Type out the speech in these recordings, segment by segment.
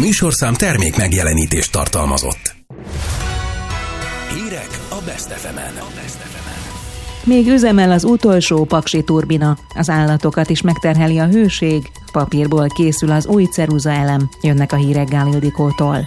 műsorszám termék megjelenítést tartalmazott. Hírek a Best FM-en. Még üzemel az utolsó paksi turbina, az állatokat is megterheli a hőség, papírból készül az új ceruzaelem, jönnek a hírek Gál Ildikótól.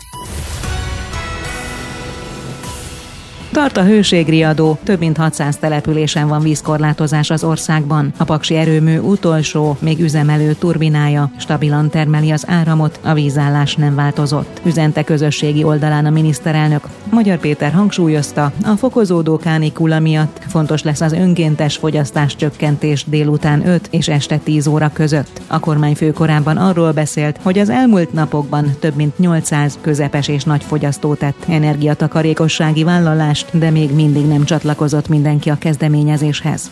Tart a hőségriadó, több mint 600 településen van vízkorlátozás az országban. A paksi erőmű utolsó, még üzemelő turbinája stabilan termeli az áramot, a vízállás nem változott. Üzente közösségi oldalán a miniszterelnök. Magyar Péter hangsúlyozta, a fokozódó kánikula miatt fontos lesz az önkéntes fogyasztás csökkentés délután 5 és este 10 óra között. A kormányfő korábban arról beszélt, hogy az elmúlt napokban több mint 800 közepes és nagy fogyasztó tett energiatakarékossági vállalást, de még mindig nem csatlakozott mindenki a kezdeményezéshez.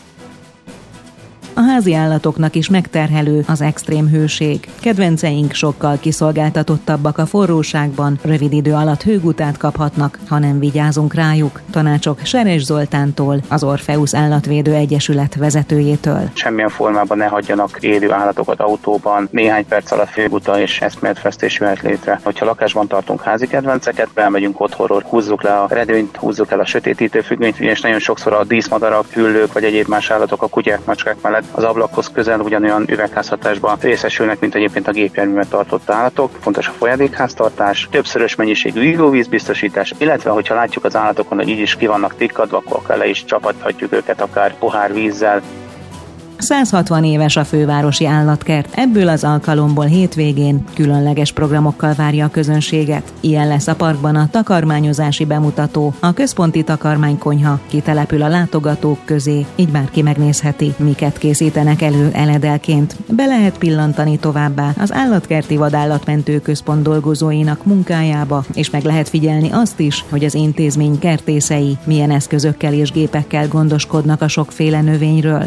A házi állatoknak is megterhelő az extrém hőség. Kedvenceink sokkal kiszolgáltatottabbak a forróságban, rövid idő alatt hőgutát kaphatnak, ha nem vigyázunk rájuk. Tanácsok Seres Zoltántól, az Orpheus Állatvédő Egyesület vezetőjétől. Semmilyen formában ne hagyjanak élő állatokat autóban, néhány perc alatt hőguta és eszméletvesztés jöhet létre. Hogyha lakásban tartunk házi kedvenceket, belmegyünk otthonról, húzzuk le a redőnyt, húzzuk el a sötétítő függönyt, és nagyon sokszor a díszmadarak, hüllők vagy egyéb más állatok a kutyák, macskák mellett az ablakhoz közel ugyanolyan üvegházhatásban részesülnek, mint egyébként a gépjárművet tartott állatok. Fontos a folyadékháztartás, többszörös mennyiségű ivóvízbiztosítás, illetve hogyha látjuk az állatokon, hogy így is ki vannak tikkadva, akkor le is csapathatjuk őket akár pohár vízzel. 160 éves a fővárosi állatkert, ebből az alkalomból hétvégén különleges programokkal várja a közönséget. Ilyen lesz a parkban a takarmányozási bemutató, a központi takarmánykonyha kitelepül a látogatók közé, így bárki megnézheti, miket készítenek elő eledelként. Be lehet pillantani továbbá az Állatkerti Vadállatmentő Központ dolgozóinak munkájába, és meg lehet figyelni azt is, hogy az intézmény kertészei milyen eszközökkel és gépekkel gondoskodnak a sokféle növényről.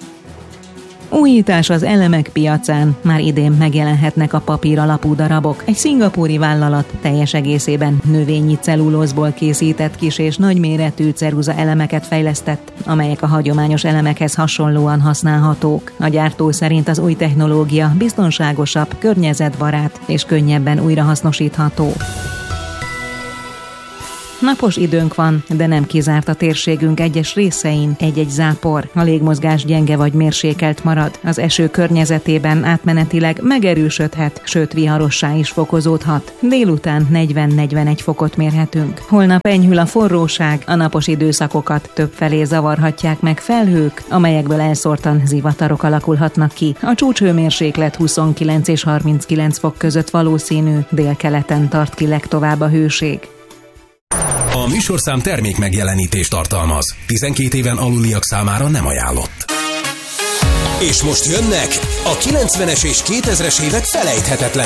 Újítás az elemek piacán, már idén megjelenhetnek a papír alapú darabok. Egy szingapúri vállalat teljes egészében növényi cellulózból készített kis és nagyméretű ceruza elemeket fejlesztett, amelyek a hagyományos elemekhez hasonlóan használhatók. A gyártó szerint az új technológia biztonságosabb, környezetbarát és könnyebben újrahasznosítható. Napos időnk van, de nem kizárt a térségünk egyes részein egy-egy zápor. A légmozgás gyenge vagy mérsékelt marad. Az eső környezetében átmenetileg megerősödhet, sőt viharossá is fokozódhat. Délután 40-41 fokot mérhetünk. Holnap enyhül a forróság, a napos időszakokat többfelé zavarhatják meg felhők, amelyekből elszórtan zivatarok alakulhatnak ki. A csúcshőmérséklet 29 és 39 fok között valószínű, délkeleten tart ki legtovább a hőség. A műsorszám termék megjelenítést tartalmaz. 12 éven aluliak számára nem ajánlott. És most jönnek a 90-es és 2000-es évek felejthetetlen